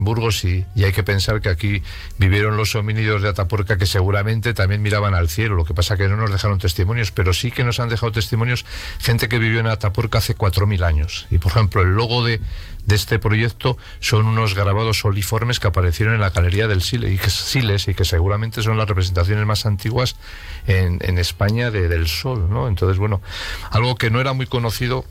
Burgos y hay que pensar que aquí vivieron los homínidos de Atapuerca que seguramente también miraban al cielo. Lo que pasa que no nos dejaron testimonios, pero sí que nos han dejado testimonios gente que vivió en Atapuerca hace 4.000 años. Y por ejemplo, el logo de este proyecto son unos grabados oliformes que aparecieron en la Galería del Siles y que seguramente son las representaciones más antiguas en España del Sol, ¿no? Entonces, bueno, algo que no era muy conocido,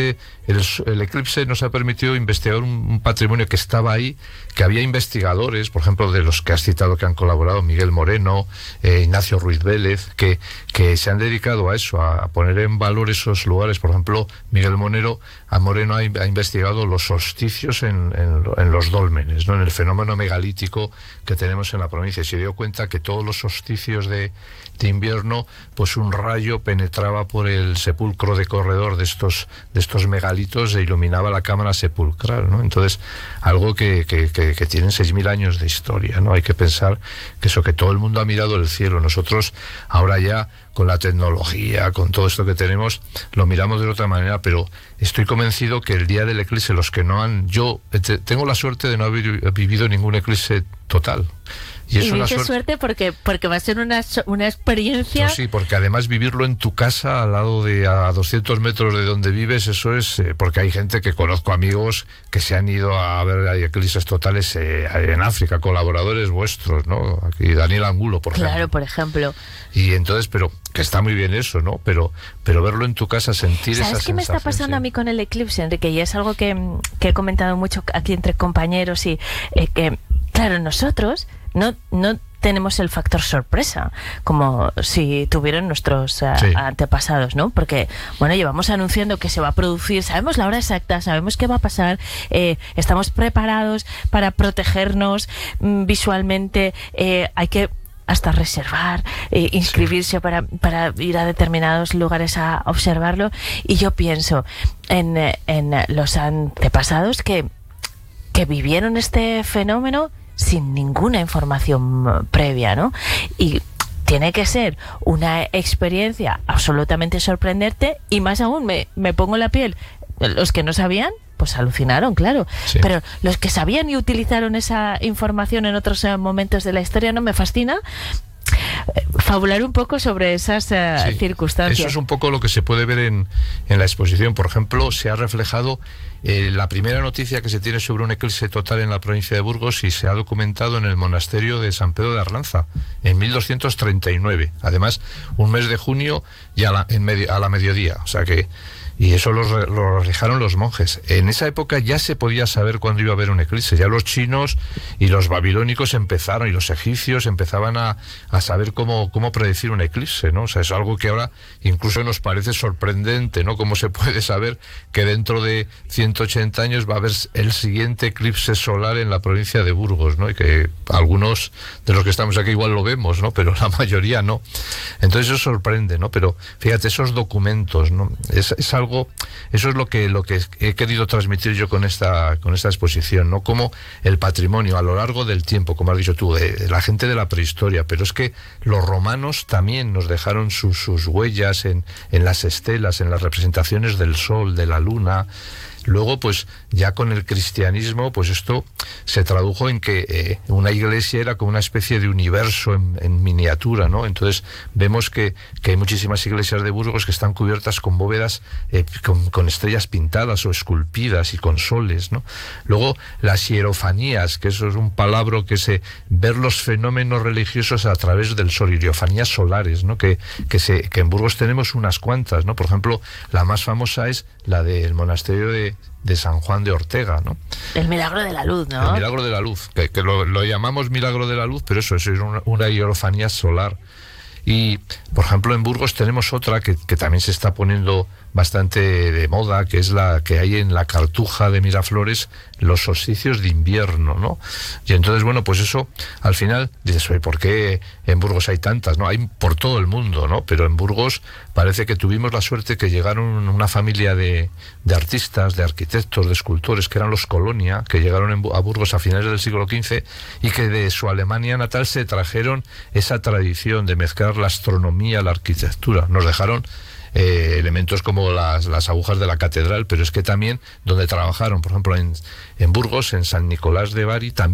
el eclipse nos ha permitido investigar un patrimonio que estaba ahí, que había investigadores, por ejemplo, de los que has citado que han colaborado, Miguel Moreno, Ignacio Ruiz Vélez, que se han dedicado a eso, a poner en valor esos lugares. Por ejemplo, Miguel Moreno ha investigado los solsticios en los dólmenes, ¿no? En el fenómeno megalítico que tenemos en la provincia, y se dio cuenta que todos los solsticios de invierno, pues un rayo penetraba por el sepulcro de corredor de estos megalitos e iluminaba la cámara sepulcral, ¿no? Entonces, algo que tienen 6.000 años de historia, ¿no? Hay que pensar que todo el mundo ha mirado el cielo. Nosotros ahora ya, con la tecnología, con todo esto que tenemos, lo miramos de otra manera, pero estoy convencido que el día del eclipse, los que no han... Yo tengo la suerte de no haber vivido ningún eclipse total. Y es una suerte porque va a ser una experiencia... No, sí, porque además vivirlo en tu casa, al lado a 200 metros de donde vives, eso es... porque hay gente que conozco, amigos, que se han ido a ver eclipses totales en África, colaboradores vuestros, ¿no? Aquí Daniel Angulo, por ejemplo. Claro, por ejemplo. Y entonces, pero que está muy bien eso, ¿no? Pero verlo en tu casa, sentir esa sensación. ¿Sabes qué me está pasando a mí con el eclipse, Enrique? Y es algo que he comentado mucho aquí entre compañeros y que, claro, nosotros no tenemos el factor sorpresa como si tuvieron nuestros antepasados, ¿no? Porque, bueno, llevamos anunciando que se va a producir, sabemos la hora exacta, sabemos qué va a pasar, estamos preparados para protegernos visualmente, hay que hasta reservar, inscribirse para ir a determinados lugares a observarlo. Y yo pienso en los antepasados que vivieron este fenómeno sin ninguna información previa, ¿no? Y tiene que ser una experiencia absolutamente sorprendente, y más aún me pongo en la piel. Los que no sabían, pues alucinaron, claro. Sí. Pero los que sabían y utilizaron esa información en otros momentos de la historia, ¿no? Me fascina fabular un poco sobre esas circunstancias. Eso es un poco lo que se puede ver en la exposición. Por ejemplo, se ha reflejado la primera noticia que se tiene sobre un eclipse total en la provincia de Burgos, y se ha documentado en el monasterio de San Pedro de Arlanza en 1239. Además, un mes de junio y a la mediodía. O sea que... Y eso lo reflejaron los monjes. En esa época ya se podía saber cuándo iba a haber un eclipse. Ya los chinos y los babilónicos empezaron, y los egipcios empezaban a saber cómo predecir un eclipse, ¿no? O sea, es algo que ahora incluso nos parece sorprendente, ¿no? Cómo se puede saber que dentro de 180 años va a haber el siguiente eclipse solar en la provincia de Burgos, ¿no? Y que algunos de los que estamos aquí igual lo vemos, ¿no? Pero la mayoría no. Entonces eso sorprende, ¿no? Pero fíjate, esos documentos, ¿no? Es algo... Eso es lo que he querido transmitir yo con esta exposición, ¿no? Como el patrimonio a lo largo del tiempo, como has dicho tú, la gente de la prehistoria, pero es que los romanos también nos dejaron sus huellas en las estelas, en las representaciones del sol, de la luna. Luego, pues ya con el cristianismo, pues esto se tradujo en que una iglesia era como una especie de universo en miniatura, ¿no? Entonces vemos que hay muchísimas iglesias de Burgos que están cubiertas con bóvedas con estrellas pintadas o esculpidas y con soles, ¿no? Luego las hierofanías, que eso es un palabra que ver los fenómenos religiosos a través del sol, hierofanías solares, ¿no? Que en Burgos tenemos unas cuantas, ¿no? Por ejemplo, la más famosa es la del monasterio de San Juan de Ortega, ¿no? El milagro de la luz, ¿no? El milagro de la luz, que lo llamamos milagro de la luz, pero eso es una hierofanía solar. Y, por ejemplo, en Burgos tenemos otra que también se está poniendo bastante de moda, que es la que hay en la Cartuja de Miraflores, los solsticios de invierno, ¿no? Y entonces, bueno, pues eso, al final, dices, oye, ¿por qué en Burgos hay tantas? ¿No? Hay por todo el mundo, ¿no? Pero en Burgos parece que tuvimos la suerte que llegaron una familia de artistas, de arquitectos, de escultores, que eran los Colonia, que llegaron a Burgos a finales del siglo XV, y que de su Alemania natal se trajeron esa tradición de mezclar la astronomía, la arquitectura. Nos dejaron elementos como las agujas de la catedral, pero es que también donde trabajaron, por ejemplo, en Burgos, en San Nicolás de Bari, también